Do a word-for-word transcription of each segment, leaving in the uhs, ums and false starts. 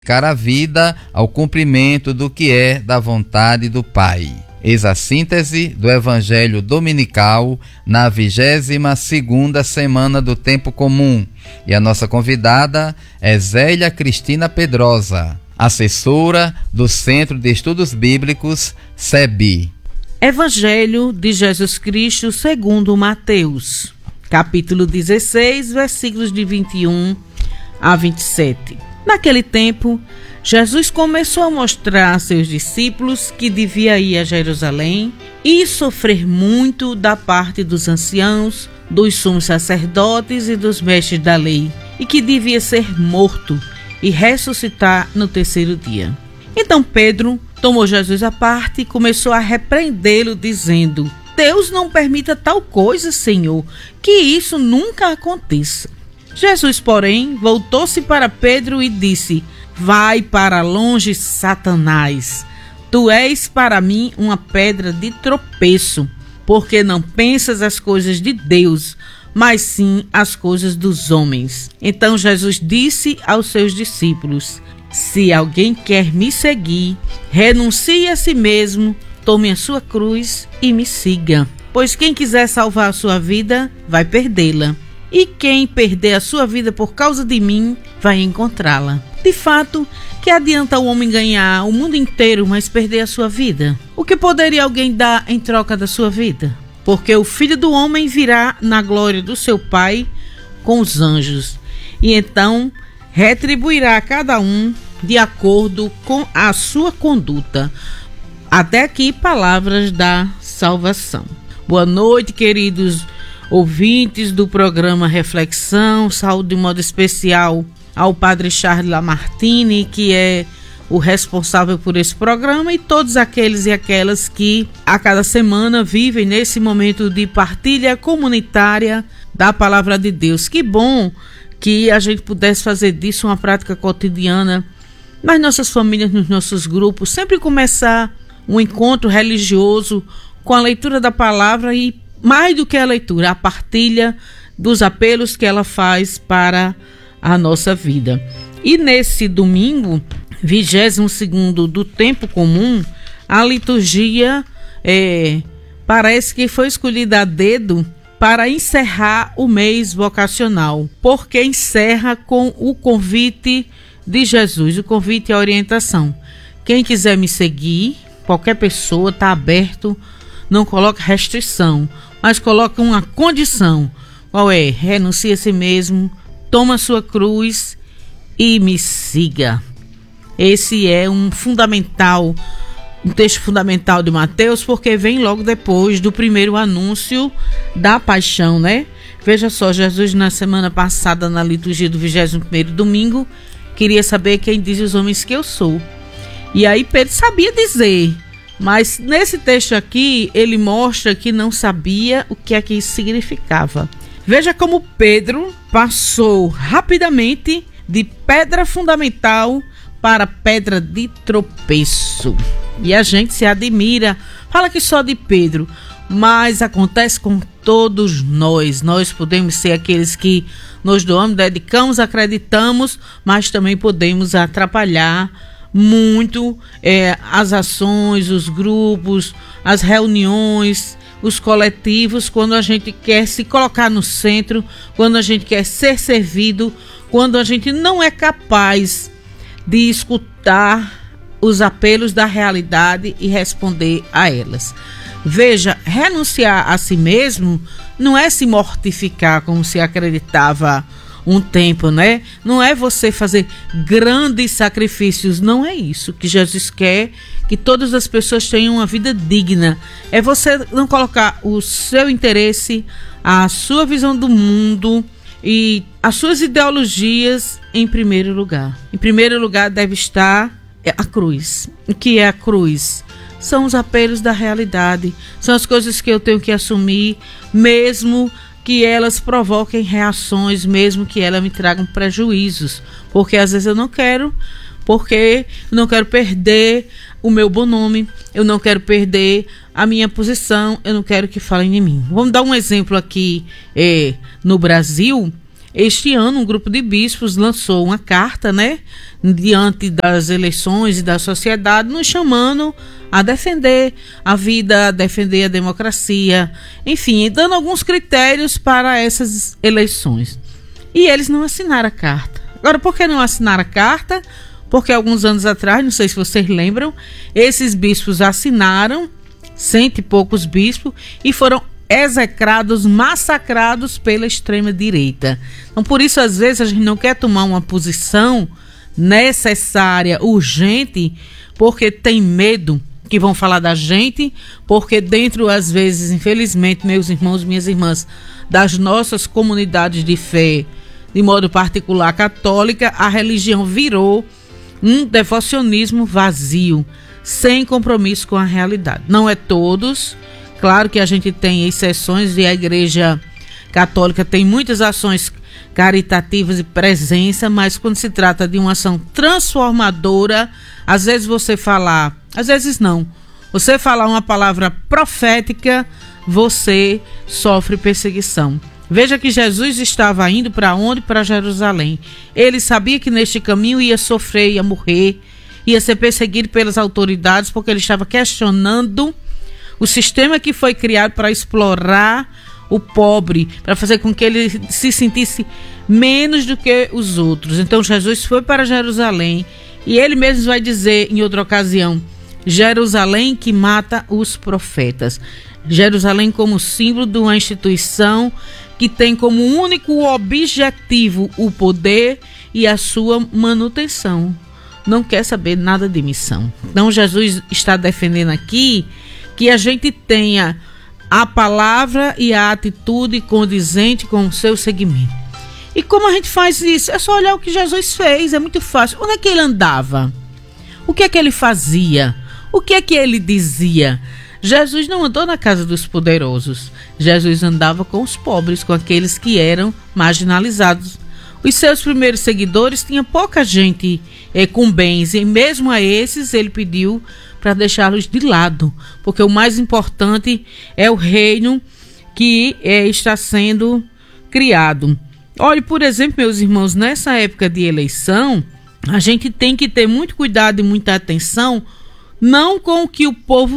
dedicar a vida ao cumprimento do que é da vontade do Pai. Eis a síntese do Evangelho Dominical na vigésima segunda semana do Tempo Comum. E a nossa convidada é Zélia Cristina Pedrosa, assessora do Centro de Estudos Bíblicos, C E B. Evangelho de Jesus Cristo segundo Mateus, capítulo dezesseis, versículos de vinte e um a vinte e sete. Naquele tempo, Jesus começou a mostrar a seus discípulos que devia ir a Jerusalém e sofrer muito da parte dos anciãos, dos sumos sacerdotes e dos mestres da lei, e que devia ser morto e ressuscitar no terceiro dia. Então Pedro tomou Jesus à parte e começou a repreendê-lo, dizendo: Deus não permita tal coisa, Senhor, que isso nunca aconteça. Jesus, porém, voltou-se para Pedro e disse: Vai para longe, Satanás. Tu és para mim uma pedra de tropeço, porque não pensas as coisas de Deus, mas sim as coisas dos homens. Então Jesus disse aos seus discípulos: Se alguém quer me seguir, renuncie a si mesmo, tome a sua cruz e me siga. Pois quem quiser salvar a sua vida, vai perdê-la. E quem perder a sua vida por causa de mim, vai encontrá-la. De fato, que adianta o homem ganhar o mundo inteiro, mas perder a sua vida? O que poderia alguém dar em troca da sua vida? Porque o Filho do Homem virá na glória do seu Pai com os anjos, e então retribuirá a cada um de acordo com a sua conduta. Até aqui, palavras da salvação. Boa noite, queridos ouvintes do programa Reflexão. Saúde de modo especial ao Padre Charles Lamartine, que é o responsável por esse programa, e todos aqueles e aquelas que a cada semana vivem nesse momento de partilha comunitária da Palavra de Deus. Que bom que a gente pudesse fazer disso uma prática cotidiana nas nossas famílias, nos nossos grupos, sempre começar um encontro religioso com a leitura da palavra e, mais do que a leitura, a partilha dos apelos que ela faz para a nossa vida. E nesse domingo, vigésimo segundo do Tempo Comum, a liturgia é, parece que foi escolhida a dedo para encerrar o mês vocacional, porque encerra com o convite de Jesus, o convite e a orientação. Quem quiser me seguir, qualquer pessoa, está aberto, não coloca restrição, mas coloca uma condição. Qual é? Renuncie a si mesmo, toma a sua cruz e me siga. Esse é um fundamental, um texto fundamental de Mateus, porque vem logo depois do primeiro anúncio da paixão, né? Veja só, Jesus na semana passada, na liturgia do vigésimo primeiro domingo, queria saber quem diz os homens que eu sou. E aí Pedro sabia dizer, mas nesse texto aqui ele mostra que não sabia o que é que isso significava. Veja como Pedro passou rapidamente de pedra fundamental para pedra de tropeço. E a gente se admira, fala que só de Pedro, mas acontece com todos nós. Nós podemos ser aqueles que nos doamos, dedicamos, acreditamos, mas também podemos atrapalhar muito é, as ações, os grupos, as reuniões, os coletivos, quando a gente quer se colocar no centro, quando a gente quer ser servido, quando a gente não é capaz de escutar os apelos da realidade e responder a elas. Veja, renunciar a si mesmo não é se mortificar como se acreditava um tempo, né? Não é você fazer grandes sacrifícios, não é isso que Jesus quer, que todas as pessoas tenham uma vida digna. É você não colocar o seu interesse, a sua visão do mundo e as suas ideologias em primeiro lugar. Em primeiro lugar deve estar a cruz. O que é a cruz? São os apelos da realidade, são as coisas que eu tenho que assumir, mesmo que elas provoquem reações, mesmo que elas me tragam prejuízos, porque às vezes eu não quero, porque eu não quero perder o meu bom nome, eu não quero perder a minha posição, eu não quero que falem de mim. Vamos dar um exemplo aqui é, no Brasil. Este ano, um grupo de bispos lançou uma carta, né, diante das eleições e da sociedade, nos chamando a defender a vida, a defender a democracia, enfim, dando alguns critérios para essas eleições. E eles não assinaram a carta. Agora, por que não assinaram a carta? Porque alguns anos atrás, não sei se vocês lembram, esses bispos assinaram, cento e poucos bispos, e foram execrados, massacrados pela extrema-direita. Então, por isso, às vezes, a gente não quer tomar uma posição necessária, urgente, porque tem medo que vão falar da gente, porque dentro, às vezes, infelizmente, meus irmãos, minhas irmãs, das nossas comunidades de fé, de modo particular católica, a religião virou um devocionismo vazio, sem compromisso com a realidade. Não é todos, claro que a gente tem exceções e a Igreja Católica tem muitas ações caritativas e presença, mas quando se trata de uma ação transformadora, às vezes você falar, às vezes não, você falar uma palavra profética, você sofre perseguição. Veja que Jesus estava indo para onde? Para Jerusalém. Ele sabia que neste caminho ia sofrer, ia morrer, ia ser perseguido pelas autoridades, porque ele estava questionando o sistema que foi criado para explorar o pobre, para fazer com que ele se sentisse menos do que os outros. Então Jesus foi para Jerusalém e ele mesmo vai dizer em outra ocasião, Jerusalém que mata os profetas. Jerusalém como símbolo de uma instituição que tem como único objetivo o poder e a sua manutenção. Não quer saber nada de missão. Então Jesus está defendendo aqui que a gente tenha a palavra e a atitude condizente com o seu segmento. E como a gente faz isso? É só olhar o que Jesus fez, é muito fácil. Onde é que ele andava? O que é que ele fazia? O que é que ele dizia? Jesus não andou na casa dos poderosos. Jesus andava com os pobres, com aqueles que eram marginalizados. Os seus primeiros seguidores tinham pouca gente é, com bens, e mesmo a esses ele pediu para deixá-los de lado, porque o mais importante é o reino que é, está sendo criado. Olhe, por exemplo, meus irmãos, nessa época de eleição, a gente tem que ter muito cuidado e muita atenção, não com o que o povo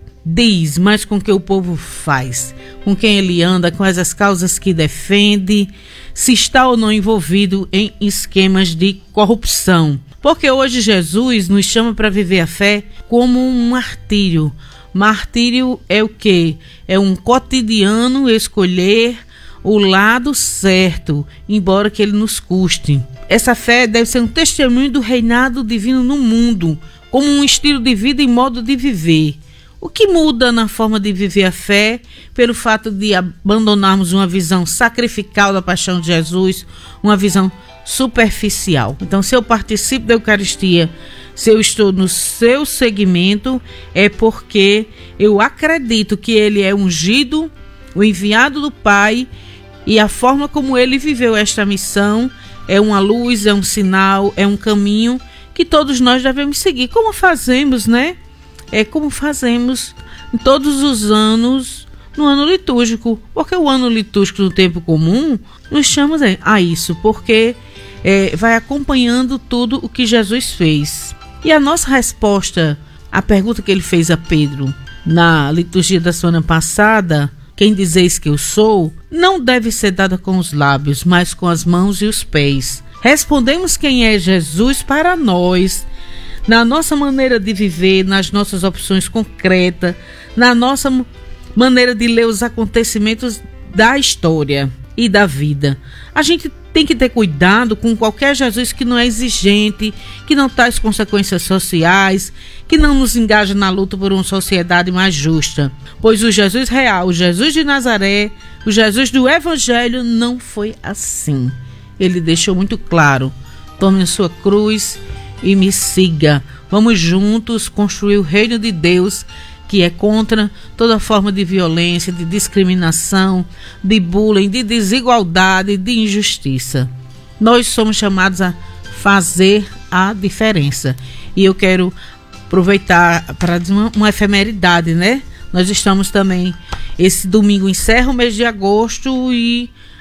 diz, mas com o que o povo faz, com quem ele anda, quais as causas que defende, se está ou não envolvido em esquemas de corrupção. Porque hoje Jesus nos chama para viver a fé como um martírio. Martírio é o quê? É um cotidiano escolher o lado certo, embora que ele nos custe. Essa fé deve ser um testemunho do reinado divino no mundo, como um estilo de vida e modo de viver. O que muda na forma de viver a fé pelo fato de abandonarmos uma visão sacrificial da paixão de Jesus, uma visão superficial. Então, se eu participo da Eucaristia, se eu estou no seu segmento, é porque eu acredito que ele é ungido, o enviado do Pai, e a forma como ele viveu esta missão é uma luz, é um sinal, é um caminho que todos nós devemos seguir. Como fazemos, né? É como fazemos em todos os anos no ano litúrgico, porque o ano litúrgico no tempo comum nos chama a isso, porque é, vai acompanhando tudo o que Jesus fez. E a nossa resposta à pergunta que ele fez a Pedro na liturgia da semana passada, quem dizeis que eu sou, não deve ser dada com os lábios, mas com as mãos e os pés. Respondemos quem é Jesus para nós, na nossa maneira de viver, nas nossas opções concretas, na nossa maneira de ler os acontecimentos da história e da vida. A gente tem que ter cuidado com qualquer Jesus que não é exigente, que não traz consequências sociais, que não nos engaja na luta por uma sociedade mais justa. Pois o Jesus real, o Jesus de Nazaré, o Jesus do Evangelho não foi assim. Ele deixou muito claro: tome a sua cruz e me siga. Vamos juntos construir o reino de Deus, que é contra toda forma de violência, de discriminação, de bullying, de desigualdade, de injustiça. Nós somos chamados a fazer a diferença. E eu quero aproveitar para dizer uma, uma efemeridade, né? Nós estamos também, esse domingo encerra o mês de agosto e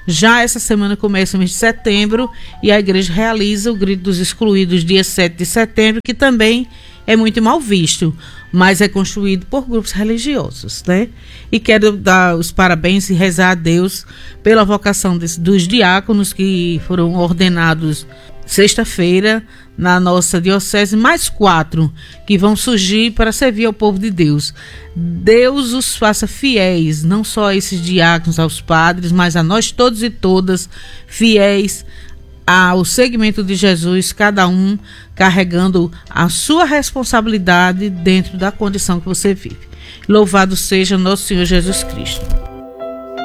Já essa semana começa o mês de setembro e a igreja realiza o Grito dos Excluídos dia sete de setembro, que também é muito mal visto, mas é construído por grupos religiosos, né? E quero dar os parabéns e rezar a Deus pela vocação desse, dos diáconos que foram ordenados sexta-feira na nossa diocese, mais quatro que vão surgir para servir ao povo de Deus. Deus os faça fiéis, não só a esses diáconos, aos padres, mas a nós todos e todas, fiéis ao segmento de Jesus, cada um carregando a sua responsabilidade dentro da condição que você vive. Louvado seja nosso Senhor Jesus Cristo.